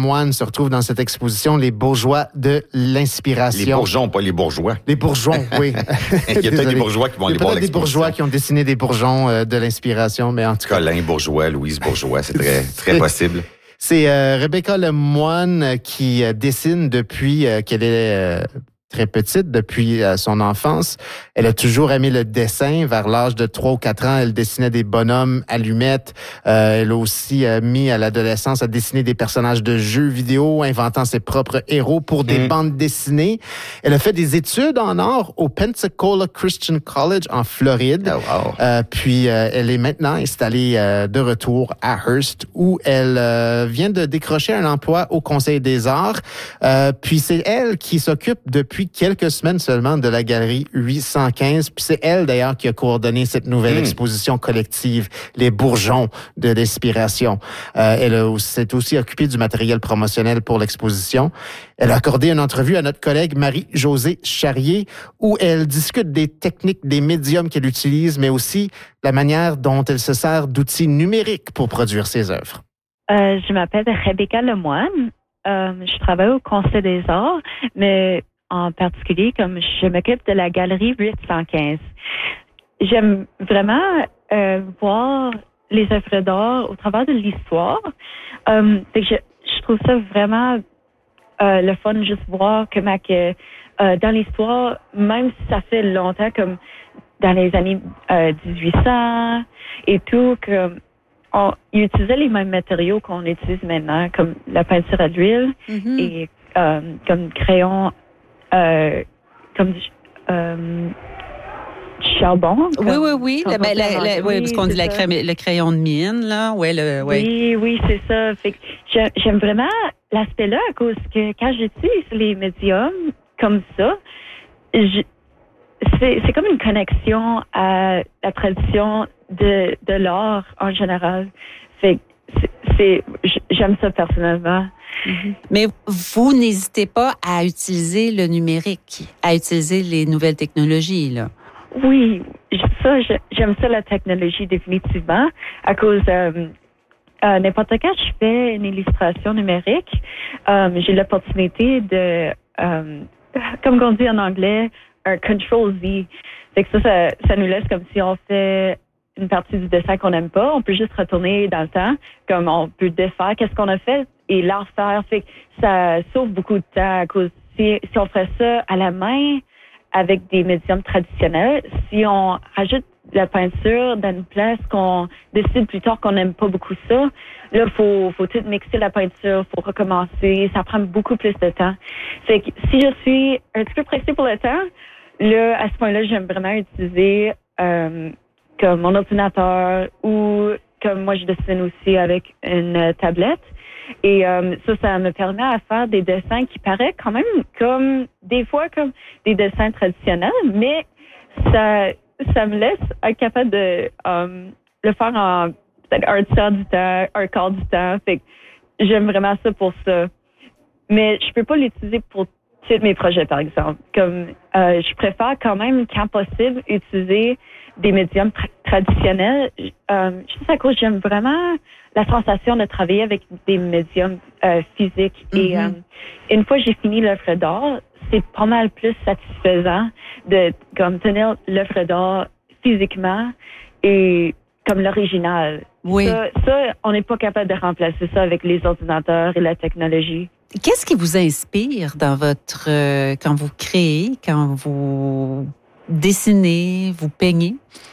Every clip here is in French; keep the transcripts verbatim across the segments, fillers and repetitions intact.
Lemoine se retrouve dans cette exposition, Les bourgeois de l'inspiration. Les bourgeons, pas les bourgeois. Les bourgeons, oui. Il y a peut-être des bourgeois qui vont aller voir l'exposition. Il y a peut-être des bourgeois qui ont dessiné des bourgeons euh, de l'inspiration, mais en tout cas... Colin Bourgeois, Louise Bourgeois, c'est très, très possible. C'est euh, Rebecca Lemoine qui euh, dessine depuis euh, qu'elle est... Euh, très petite, depuis euh, son enfance. Elle a toujours aimé le dessin. Vers l'âge de trois ou quatre ans, elle dessinait des bonhommes allumettes. Euh, elle a aussi euh, mis à l'adolescence à dessiner des personnages de jeux vidéo, inventant ses propres héros pour des mmh. bandes dessinées. Elle a fait des études en art au Pensacola Christian College en Floride. Oh, wow. euh, puis, euh, elle est maintenant installée euh, de retour à Hearst, où elle euh, vient de décrocher un emploi au Conseil des arts. Euh, puis, c'est elle qui s'occupe depuis quelques semaines seulement de la galerie huit cent quinze. Puis c'est elle, d'ailleurs, qui a coordonné cette nouvelle mmh. exposition collective, Les bourgeons de l'inspiration. Euh, elle a, s'est aussi occupée du matériel promotionnel pour l'exposition. Elle a accordé une entrevue à notre collègue Marie-Josée Charrier où elle discute des techniques, des médiums qu'elle utilise, mais aussi la manière dont elle se sert d'outils numériques pour produire ses œuvres. Euh, je m'appelle Rebecca Lemoine. Euh, je travaille au Conseil des arts, mais en particulier, comme je m'occupe de la galerie huit cent quinze. J'aime vraiment euh, voir les œuvres d'art au travers de l'histoire. Euh, je, je trouve ça vraiment euh, le fun, juste voir comment que euh, dans l'histoire, même si ça fait longtemps, comme dans les années euh, dix-huit cents et tout, que on, ils utilisaient les mêmes matériaux qu'on utilise maintenant, comme la peinture à l'huile mm-hmm. et euh, comme crayon Euh, comme du, euh, du charbon. Oui, oui, oui. La, ben, la, la, oui, parce qu'on dit la crème, le crayon de mine, là. Ouais, le, ouais. Oui, oui, c'est ça. Fait que j'aime, j'aime vraiment l'aspect-là à cause que quand j'utilise les médiums comme ça, je, c'est, c'est comme une connexion à la tradition de, de l'art en général. Fait que c'est, c'est, j'aime ça personnellement. Mm-hmm. Mais vous n'hésitez pas à utiliser le numérique, à utiliser les nouvelles technologies, là. Oui, ça, j'aime ça, la technologie, définitivement, à cause, euh, euh, n'importe quand je fais une illustration numérique, euh, j'ai l'opportunité de, euh, comme on dit en anglais, un control Z. Fait que ça, ça, ça nous laisse comme si on fait une partie du dessin qu'on n'aime pas, on peut juste retourner dans le temps, comme on peut défaire qu'est-ce qu'on a fait et la refaire. Fait que ça sauve beaucoup de temps à cause si, si on ferait ça à la main avec des médiums traditionnels, si on ajoute la peinture dans une place qu'on décide plus tard qu'on n'aime pas beaucoup ça, là, faut, faut tout mixer la peinture, faut recommencer, ça prend beaucoup plus de temps. Fait que si je suis un petit peu pressée pour le temps, là, à ce point-là, j'aime vraiment utiliser euh, comme mon ordinateur ou comme moi je dessine aussi avec une tablette. Et euh, ça, ça me permet à faire des dessins qui paraissent quand même comme, des fois comme des dessins traditionnels, mais ça, ça me laisse être capable de um, le faire en peut-être un tiers du temps, un quart du temps. Fait que j'aime vraiment ça pour ça. Mais je peux pas l'utiliser pour tous mes projets, par exemple. Comme euh, je préfère quand même, quand possible, utiliser des médiums tra- traditionnels. Euh, juste à cause, j'aime vraiment la sensation de travailler avec des médiums euh, physiques. Mm-hmm. Et euh, une fois que j'ai fini l'œuvre d'art, c'est pas mal plus satisfaisant de comme tenir l'œuvre d'art physiquement et comme l'original. Oui. Ça, ça on n'est pas capable de remplacer ça avec les ordinateurs et la technologie. Qu'est-ce qui vous inspire dans votre euh, quand vous créez, quand vous dessinez, vous peignez?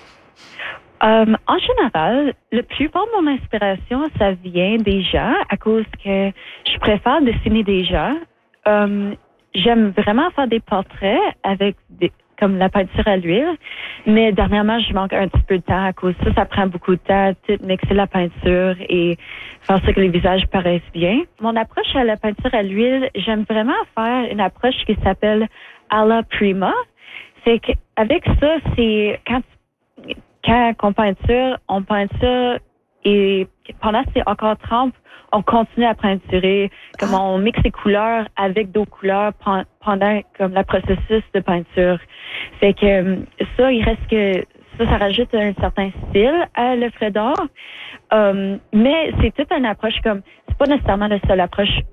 Euh, en général, la plupart de mon inspiration, ça vient des gens à cause que je préfère dessiner des gens. Euh, j'aime vraiment faire des portraits avec des, comme la peinture à l'huile, mais dernièrement, je manque un petit peu de temps à cause de ça. Ça prend beaucoup de temps, tout mixer la peinture et faire ça que les visages paraissent bien. Mon approche à la peinture à l'huile, j'aime vraiment faire une approche qui s'appelle alla prima. C'est qu'avec ça, c'est quand Quand on peinture, on peinture et pendant que c'est encore trempe, on continue à peinturer, comme on mixe les couleurs avec d'autres couleurs pendant comme le processus de peinture. Fait que ça, il reste que ça, ça rajoute un certain style à l'œuvre d'art. Um, mais c'est toute une approche comme, c'est pas nécessairement la seule approche